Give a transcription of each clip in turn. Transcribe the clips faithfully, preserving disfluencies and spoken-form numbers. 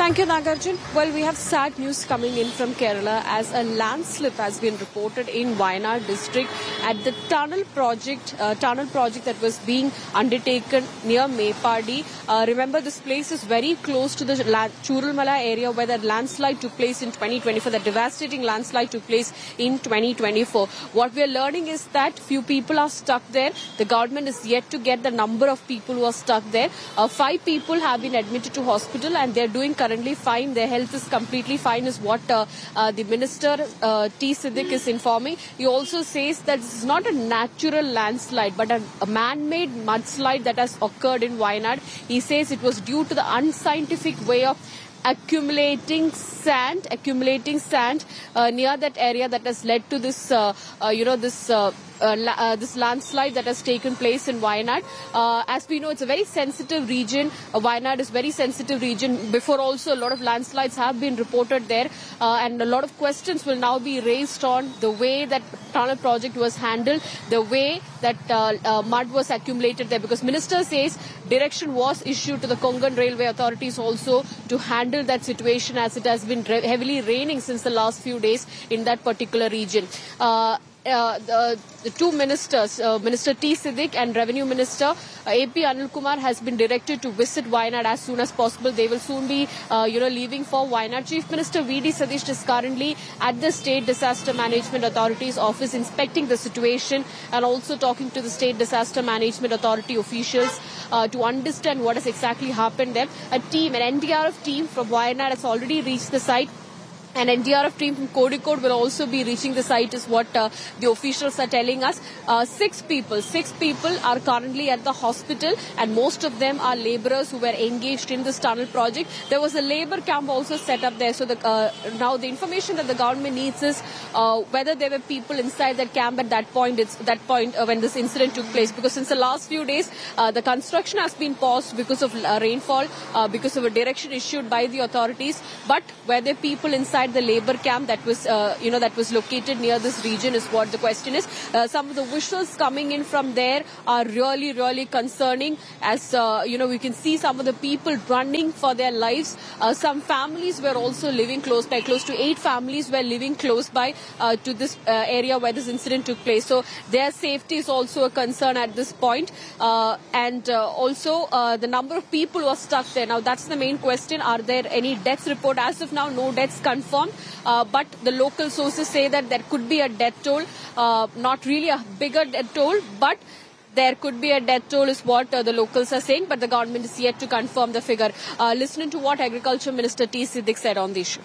Thank you, Nagarjun. Well, we have sad news coming in from Kerala as a landslip has been reported in Wayanad district at the tunnel project, uh, tunnel project that was being undertaken near Mepadi. Uh, remember, this place is very close to the Churalmala area where the landslide took place in twenty twenty-four. The devastating landslide took place in twenty twenty-four. What we are learning is that few people are stuck there. The government is yet to get the number of people who are stuck there. Uh, five people have been admitted to hospital and they are doing currently fine. Their health is completely fine is what uh, uh, the Minister uh, T. Siddique is informing. He also says that this is not a natural landslide but a, a man-made mudslide that has occurred in Wayanad. He says it was due to the unscientific way of accumulating sand, accumulating sand uh, near that area that has led to this, uh, uh, you know, this uh, uh, uh, this landslide that has taken place in Wayanad. Uh, as we know, it's a very sensitive region. Uh, Wayanad is a very sensitive region. Before also, a lot of landslides have been reported there, uh, and a lot of questions will now be raised on the way that tunnel project was handled, the way that uh, uh, mud was accumulated there. Because Minister says direction was issued to the Konkan Railway authorities also to handle that situation as it has been heavily raining since the last few days in that particular region. Uh, Uh, the, the two ministers, uh, Minister T. Siddique and Revenue Minister uh, A P Anil Kumar has been directed to visit Wayanad as soon as possible. They will soon be, uh, you know, leaving for Wayanad. Chief Minister V D Satish is currently at the State Disaster Management Authority's office inspecting the situation and also talking to the State Disaster Management Authority officials uh, to understand what has exactly happened there. A team, an N D R F team from Wayanad has already reached the site. An N D R F team from Kozhikode will also be reaching the site is what uh, the officials are telling us. Uh, six people, six people are currently at the hospital and most of them are labourers who were engaged in this tunnel project. There was a labour camp also set up there. So the, uh, now the information that the government needs is uh, whether there were people inside that camp at that point, it's that point uh, when this incident took place. Because since the last few days, uh, the construction has been paused because of uh, rainfall, uh, because of a direction issued by the authorities. But were there people inside the labour camp that was, uh, you know, that was located near this region is what the question is. Uh, some of the visuals coming in from there are really, really concerning as, uh, you know, we can see some of the people running for their lives. Uh, some families were also living close by. Close to eight families were living close by uh, to this uh, area where this incident took place. So their safety is also a concern at this point. Uh, and uh, also uh, the number of people who are stuck there. Now, that's the main question. Are there any deaths report? As of now, no deaths confirmed. Uh, but the local sources say that there could be a death toll, uh, not really a bigger death toll, but there could be a death toll is what uh, the locals are saying, but the government is yet to confirm the figure. Uh, listening to what Agriculture Minister T. Siddique said on the issue.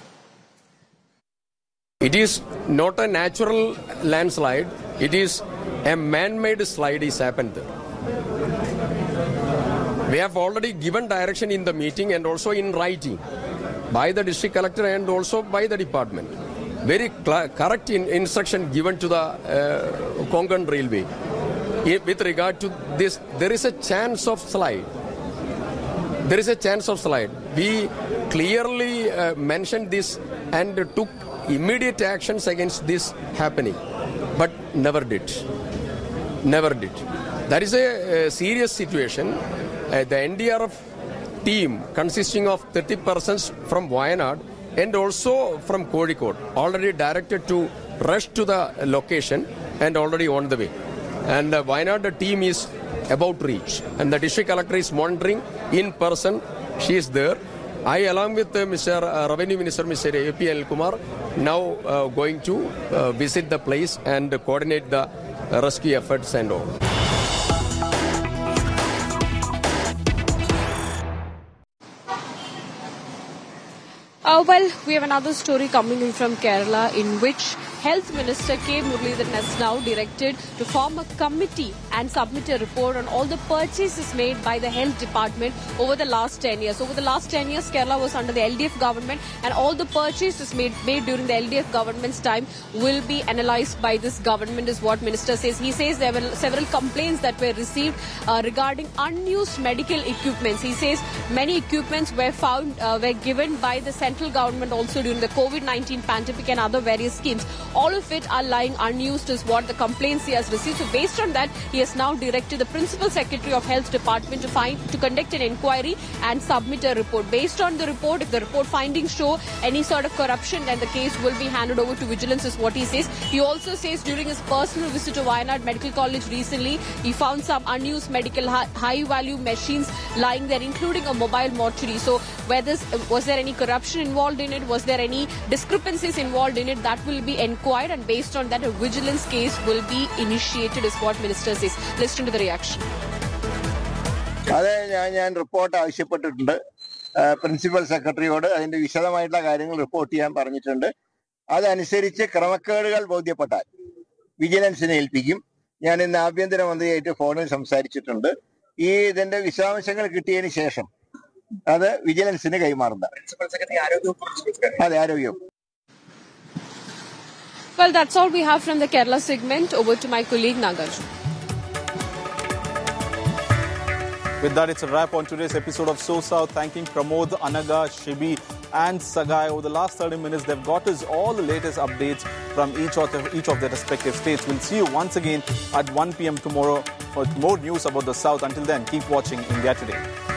It is not a natural landslide, it is a man-made slide is happened there. We have already given direction in the meeting and also in writing by the district collector and also by the department. Very correct in instruction given to the uh, Konkan Railway. With regard to this, there is a chance of slide. There is a chance of slide. We clearly uh, mentioned this and took immediate actions against this happening, but never did. Never did. That is a, a serious situation. Uh, the N D R F team consisting of thirty persons from Wayanad and also from Kozhikode already directed to rush to the location and already on the way. And the Wayanad team is about to reach and the district collector is monitoring in person. She is there. I, along with uh, Mister Uh, Revenue Minister Mister A P Anil Kumar, now uh, going to uh, visit the place and coordinate the uh, rescue efforts and all. Uh, well, we have another story coming in from Kerala in which Health Minister K. Muralidharan has now directed to form a committee and submit a report on all the purchases made by the health department over the last ten years. Over the last ten years, Kerala was under the L D F government and all the purchases made, made during the L D F government's time will be analysed by this government is what Minister says. He says there were several complaints that were received uh, regarding unused medical equipments. He says many equipments were found, uh, were given by the Central central government also during the COVID nineteen pandemic and other various schemes. All of it are lying unused is what the complaints he has received. So based on that, he has now directed the Principal Secretary of Health Department to find to conduct an inquiry and submit a report. Based on the report, if the report findings show any sort of corruption, then the case will be handed over to vigilance is what he says. He also says during his personal visit to Wayanad Medical College recently, he found some unused medical high-value machines lying there, including a mobile mortuary. So whether was there any corruption involved in it, was there any discrepancies involved in it, that will be inquired, and based on that a vigilance case will be initiated is what Minister says. Listen to the reaction. അതെ, ഞാൻ ഞാൻ report ആവശ്യപ്പെട്ടിട്ടുണ്ട്. Principal സെക്രട്ടറിയോട് അതിന്റെ വിശദമായിട്ടുള്ള കാര്യങ്ങൾ report ചെയ്യാൻ പറഞ്ഞിട്ടുണ്ട്. അതനുസരിച്ച് ക്രമക്കേടുകൾ ബോധ്യപ്പെട്ടാൽ വിജിലൻസിനെ ഏൽപ്പിക്കും. ഞാൻ ഇന്ന് ആഭ്യന്തരമന്ത്രിയായിട്ട് ഫോണിൽ സംസാരിച്ചിട്ടുണ്ട്. ഈ ഇതിന്റെ വിശദാംശങ്ങൾ കിട്ടിയതിന് ശേഷം അത് വിജിലൻസിന് കൈമാറുന്ന. അതെ, ആരോഗ്യം. Well, that's all we have from the Kerala segment. Over to my colleague Nagarjun. With that, it's a wrap on today's episode of So South. Thanking Pramod, Anaga, Shibi and Sagai. Over the last thirty minutes, they've got us all the latest updates from each of, the, each of their respective states. We'll see you once again at one p m tomorrow for more news about the South. Until then, keep watching India Today.